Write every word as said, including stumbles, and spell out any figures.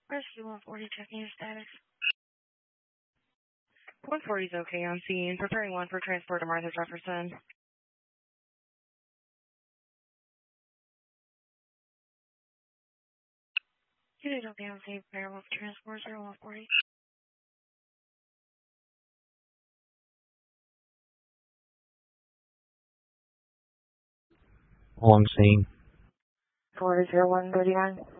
Rescue one forty, checking your status. one forty is okay on scene. Preparing one for transport to Martha Jefferson. Unit okay on scene. Prepare one for transport zero one forty. On scene. four zero one thirty-nine.